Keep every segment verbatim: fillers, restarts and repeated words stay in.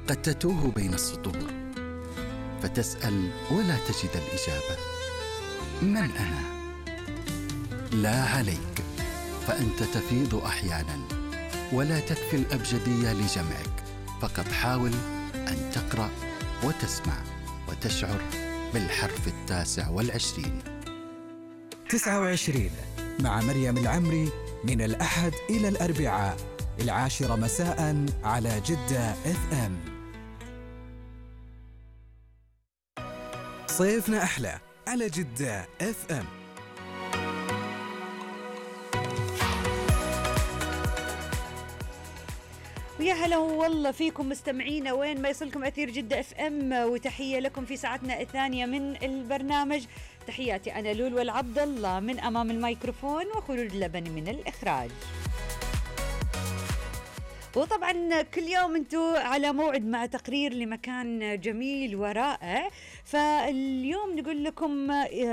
قد تتوه بين السطور فتسأل ولا تجد الإجابة. من أنا؟ لا عليك، فأنت تفيض أحياناً ولا تكفي الأبجدية لجمعك، فقط حاول أن تقرأ وتسمع وتشعر بالحرف التاسع والعشرين. تسعة وعشرين مع مريم العمري من الأحد إلى الأربعاء العاشرة مساء على جدة اف ام. صيفنا أحلى على جدة اف ام. ويا هلا والله فيكم مستمعينا وين ما يصلكم أثير جدة اف ام، وتحية لكم في ساعتنا الثانية من البرنامج. تحياتي أنا لول والعبد الله من أمام الميكروفون، وخلود لبني من الإخراج. وطبعا كل يوم انتوا على موعد مع تقرير لمكان جميل ورائع. فاليوم نقول لكم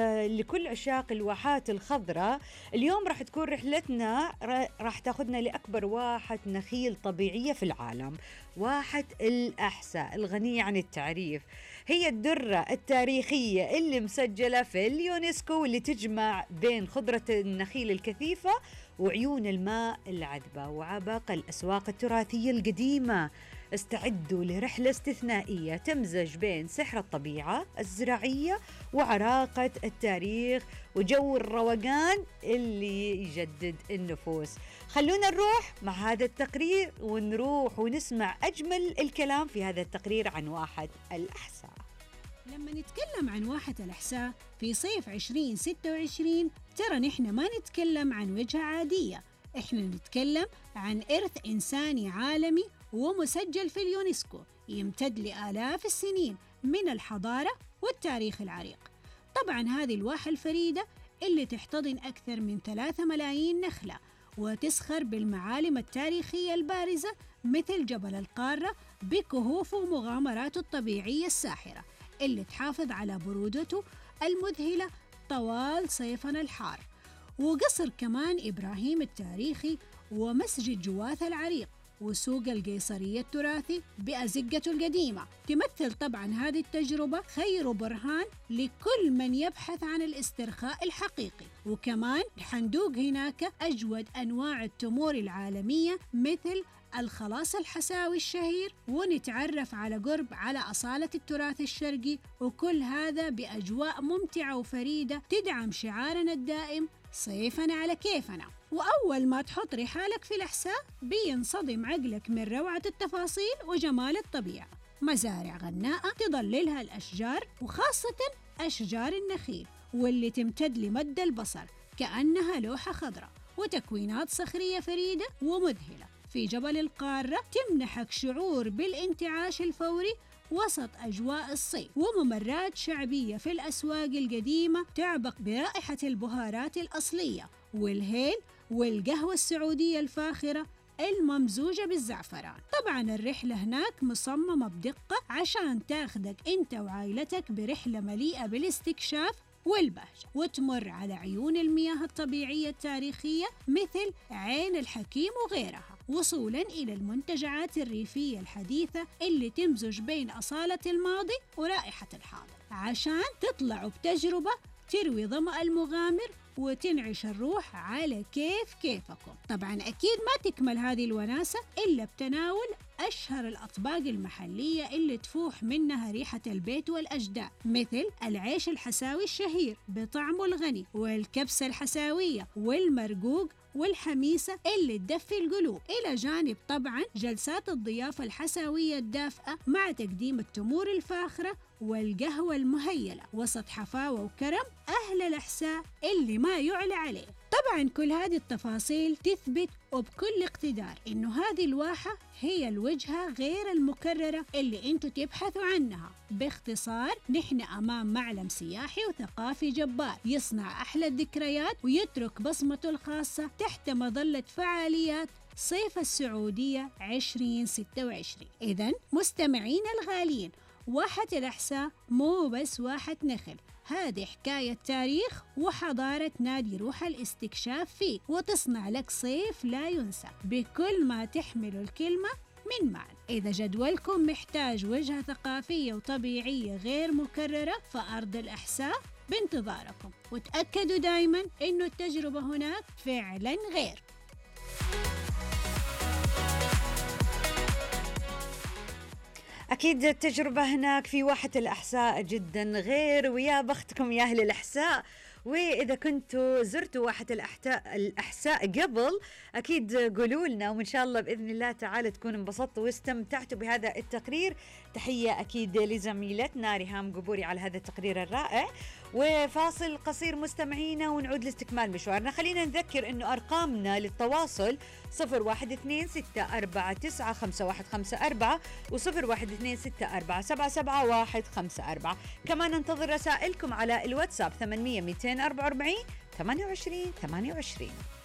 لكل عشاق الواحات الخضراء، اليوم راح تكون رحلتنا راح تاخذنا لأكبر واحة نخيل طبيعية في العالم، واحة الأحساء الغنية عن التعريف. هي الدرة التاريخية اللي مسجلة في اليونسكو، واللي تجمع بين خضرة النخيل الكثيفة وعيون الماء العذبة وعباقة الأسواق التراثية القديمة. استعدوا لرحلة استثنائية تمزج بين سحر الطبيعة الزراعية وعراقة التاريخ وجو الروقان اللي يجدد النفوس. خلونا نروح مع هذا التقرير ونروح ونسمع أجمل الكلام في هذا التقرير عن واحة الأحساء. لما نتكلم عن واحة الأحساء في صيف عشرين ستة وعشرين، ترى نحن ما نتكلم عن وجهة عادية، إحنا نتكلم عن إرث إنساني عالمي ومسجل في اليونسكو يمتد لآلاف السنين من الحضارة والتاريخ العريق. طبعاً هذه الواحة الفريدة اللي تحتضن أكثر من ثلاثة ملايين نخلة وتسخر بالمعالم التاريخية البارزة مثل جبل القارة بكهوفه ومغامراته الطبيعية الساحرة اللي تحافظ على برودته المذهلة طوال صيفنا الحار، وقصر كمان إبراهيم التاريخي ومسجد جواث العريق وسوق القيصرية التراثي بأزقته القديمة. تمثل طبعا هذه التجربة خير برهان لكل من يبحث عن الاسترخاء الحقيقي. وكمان حندوق هناك أجود أنواع التمور العالمية مثل الخلاص الحساوي الشهير، ونتعرف على قرب على أصالة التراث الشرقي، وكل هذا بأجواء ممتعة وفريدة تدعم شعارنا الدائم صيفنا على كيفنا. وأول ما تحط رحالك في الأحساء بينصدم عقلك من روعة التفاصيل وجمال الطبيعة. مزارع غناءة تظللها الأشجار، وخاصة أشجار النخيل واللي تمتد لمد البصر كأنها لوحة خضراء، وتكوينات صخرية فريدة ومذهلة في جبل القارة تمنحك شعور بالانتعاش الفوري وسط أجواء الصيف، وممرات شعبية في الأسواق القديمة تعبق برائحة البهارات الأصلية والهيل والقهوة السعودية الفاخرة الممزوجة بالزعفران. طبعا الرحلة هناك مصممة بدقة عشان تاخدك انت وعائلتك برحلة مليئة بالاستكشاف والبهجة، وتمر على عيون المياه الطبيعية التاريخية مثل عين الحكيم وغيرها، وصولاً إلى المنتجعات الريفية الحديثة اللي تمزج بين أصالة الماضي ورائحة الحاضر، عشان تطلعوا بتجربة تروي ظمأ المغامر وتنعش الروح على كيف كيفكم. طبعاً أكيد ما تكمل هذه الوناسة إلا بتناول أشهر الأطباق المحلية اللي تفوح منها ريحة البيت والأجداد، مثل العيش الحساوي الشهير بطعمه الغني، والكبسة الحساوية، والمرقوق، والحميسة اللي تدفي القلوب، إلى جانب طبعاً جلسات الضيافة الحساوية الدافئة مع تقديم التمور الفاخرة والقهوة المهيلة وسط حفاوة وكرم أهل الأحساء اللي ما يعلى عليه. طبعاً كل هذه التفاصيل تثبت وبكل اقتدار إنه هذه الواحة هي الوجهة غير المكررة اللي انتوا تبحثوا عنها. باختصار نحن أمام معلم سياحي وثقافي جبار يصنع أحلى الذكريات ويترك بصمته الخاصة تحت مظلة فعاليات صيف السعودية عشرين ستة وعشرين. إذن مستمعين الغالين، واحة الأحساء مو بس واحة نخل، هذه حكاية تاريخ وحضارة نادي روح الاستكشاف فيه، وتصنع لك صيف لا ينسى بكل ما تحمل الكلمة من معا. إذا جدولكم محتاج وجهة ثقافية وطبيعية غير مكررة فأرض الأحساء بانتظاركم، وتأكدوا دايما إنه التجربة هناك فعلا غير. أكيد التجربة هناك في واحة الأحساء جدا غير، ويا بختكم يا أهل الأحساء. وإذا كنتوا زرتوا واحة الأحتاء الأحساء قبل أكيد قولوا لنا، وإن شاء الله بإذن الله تعالى تكونوا انبسطتوا واستمتعتوا بهذا التقرير. تحية أكيد لزميلتنا ريهام قبوري على هذا التقرير الرائع. وفاصل قصير مستمعينا ونعود لاستكمال مشوارنا. خلينا نذكر أنه أرقامنا للتواصل صفر واحد اثنين ستة أربعة تسعة خمسة واحد خمسة أربعة وصفر واحد اثنين ستة أربعة سبعة سبعة واحد خمسة أربعة. كمان ننتظر رسائلكم على الواتساب ثمانمية مئتين وأربعة وأربعين ثمانية وعشرين ثمانية وعشرين.